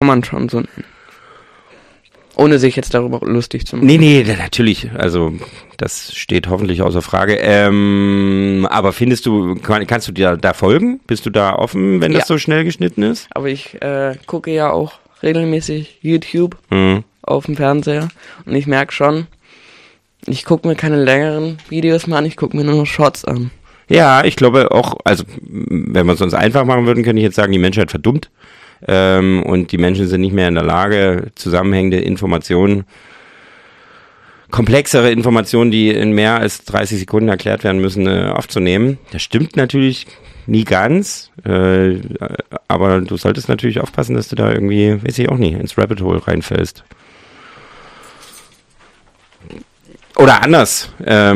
man schon so, ohne sich jetzt darüber lustig zu machen. Nee, natürlich, also das steht hoffentlich außer Frage. Aber kannst du dir da folgen? Bist du da offen, wenn das so schnell geschnitten ist? Aber ich gucke ja auch regelmäßig YouTube auf dem Fernseher und ich merke schon, ich gucke mir keine längeren Videos mehr an, ich gucke mir nur noch Shorts an. Ja, ich glaube auch, also wenn wir es uns einfach machen würden, könnte ich jetzt sagen, die Menschheit verdummt und die Menschen sind nicht mehr in der Lage, zusammenhängende Informationen, komplexere Informationen, die in mehr als 30 Sekunden erklärt werden müssen, aufzunehmen. Das stimmt natürlich nie ganz, aber du solltest natürlich aufpassen, dass du da irgendwie, weiß ich auch nicht, ins Rabbit Hole reinfällst. Oder anders,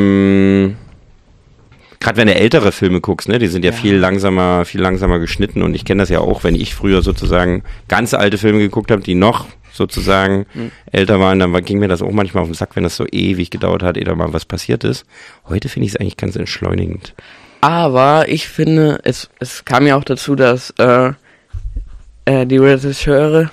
gerade wenn du ältere Filme guckst, ne, die sind ja viel langsamer geschnitten und ich kenne das ja auch, wenn ich früher sozusagen ganz alte Filme geguckt habe, die noch sozusagen älter waren, dann ging mir das auch manchmal auf den Sack, wenn das so ewig gedauert hat, ehe da mal was passiert ist. Heute finde ich es eigentlich ganz entschleunigend. Aber ich finde, es kam ja auch dazu, dass die Regisseure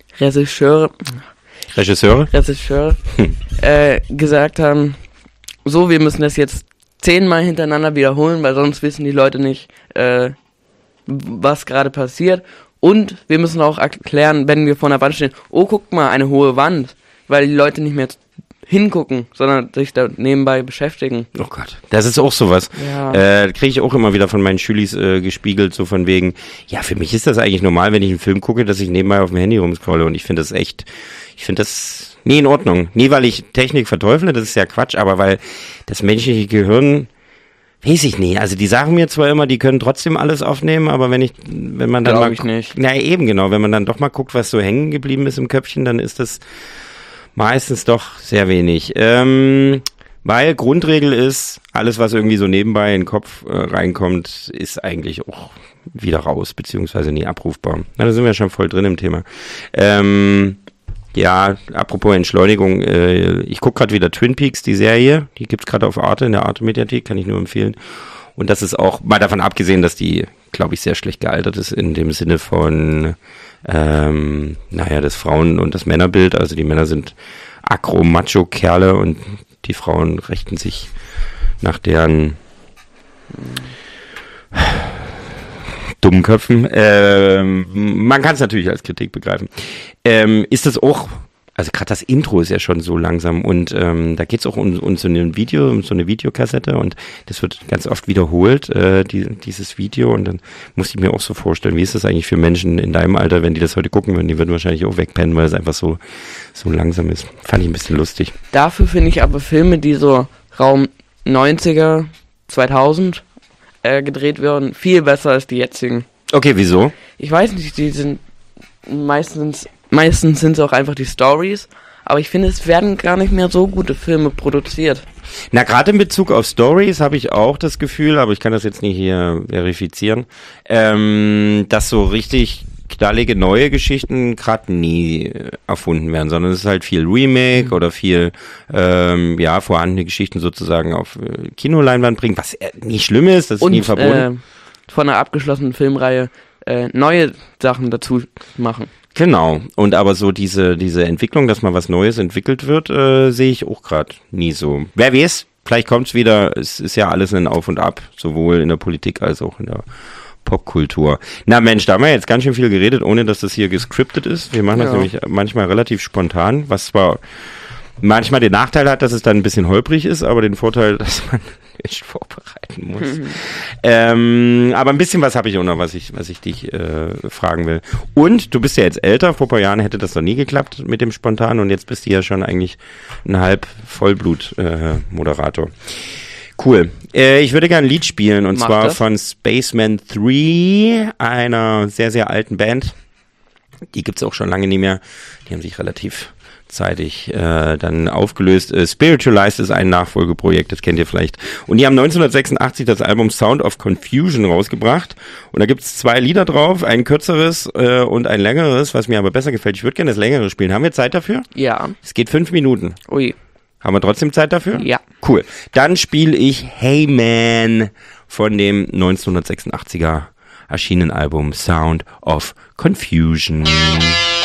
gesagt haben, so, wir müssen das jetzt 10-mal hintereinander wiederholen, weil sonst wissen die Leute nicht, was gerade passiert. Und wir müssen auch erklären, wenn wir vor einer Wand stehen, oh, guck mal, eine hohe Wand, weil die Leute nicht mehr hingucken, sondern sich da nebenbei beschäftigen. Oh Gott, das ist auch sowas. Ja. Kriege ich auch immer wieder von meinen Schülis gespiegelt, so von wegen, ja, für mich ist das eigentlich normal, wenn ich einen Film gucke, dass ich nebenbei auf dem Handy rumscrolle und ich finde das nie in Ordnung. Nie, weil ich Technik verteufle, das ist ja Quatsch, aber weil das menschliche Gehirn, weiß ich nie. Also die sagen mir zwar immer, die können trotzdem alles aufnehmen, aber wenn man dann mal, nicht. Na eben genau, wenn man dann doch mal guckt, was so hängen geblieben ist im Köpfchen, dann ist das meistens doch sehr wenig. Weil Grundregel ist, alles was irgendwie so nebenbei in den Kopf reinkommt, ist eigentlich auch wieder raus, beziehungsweise nie abrufbar. Na, da sind wir schon voll drin im Thema. Ja, apropos Entschleunigung, ich gucke gerade wieder Twin Peaks, die Serie, die gibt's gerade auf Arte, in der Arte-Mediathek, kann ich nur empfehlen. Und das ist auch, mal davon abgesehen, dass die, glaube ich, sehr schlecht gealtert ist, in dem Sinne von, das Frauen- und das Männerbild, also die Männer sind Agro-Macho-Kerle und die Frauen richten sich nach deren dummen Köpfen. Man kann es natürlich als Kritik begreifen. Ist das auch, also gerade das Intro ist ja schon so langsam und da geht es auch um so ein Video, um so eine Videokassette und das wird ganz oft wiederholt, dieses Video, und dann musste ich mir auch so vorstellen, wie ist das eigentlich für Menschen in deinem Alter, wenn die das heute gucken würden, die würden wahrscheinlich auch wegpennen, weil es einfach so langsam ist. Fand ich ein bisschen lustig. Dafür finde ich aber Filme, die so Raum 90er, 2000 gedreht werden, viel besser als die jetzigen. Okay, wieso? Ich weiß nicht, die sind meistens sind es auch einfach die Stories, aber ich finde, es werden gar nicht mehr so gute Filme produziert. Na, gerade in Bezug auf Stories habe ich auch das Gefühl, aber ich kann das jetzt nicht hier verifizieren, dass so richtig knallige neue Geschichten gerade nie erfunden werden, sondern es ist halt viel Remake oder viel vorhandene Geschichten sozusagen auf Kinoleinwand bringen, was nicht schlimm ist, das ist nie verboten. Von einer abgeschlossenen Filmreihe neue Sachen dazu machen. Genau, und aber so diese Entwicklung, dass mal was Neues entwickelt wird, sehe ich auch gerade nie so. Wer weiß, vielleicht kommt's wieder, es ist ja alles ein Auf und Ab, sowohl in der Politik als auch in der Popkultur. Na Mensch, da haben wir jetzt ganz schön viel geredet, ohne dass das hier gescriptet ist. Wir machen das nämlich manchmal relativ spontan, was zwar manchmal den Nachteil hat, dass es dann ein bisschen holprig ist, aber den Vorteil, dass man echt vorbereiten muss. Aber ein bisschen was habe ich auch noch, was ich dich fragen will. Und du bist ja jetzt älter, vor ein paar Jahren hätte das noch nie geklappt mit dem Spontan und jetzt bist du ja schon eigentlich ein halb Vollblut-Moderator. Cool. Ich würde gerne ein Lied spielen und zwar von Spaceman 3, einer sehr, sehr alten Band. Die gibt's auch schon lange nicht mehr. Die haben sich relativ zeitig dann aufgelöst. Spiritualized ist ein Nachfolgeprojekt, das kennt ihr vielleicht. Und die haben 1986 das Album Sound of Confusion rausgebracht. Und da gibt's 2 Lieder drauf, ein kürzeres und ein längeres, was mir aber besser gefällt. Ich würde gerne das längere spielen. Haben wir Zeit dafür? Ja. Es geht 5 Minuten. Ui. Haben wir trotzdem Zeit dafür? Ja. Cool. Dann spiele ich Hey Man von dem 1986er erschienenen Album Sound of Confusion.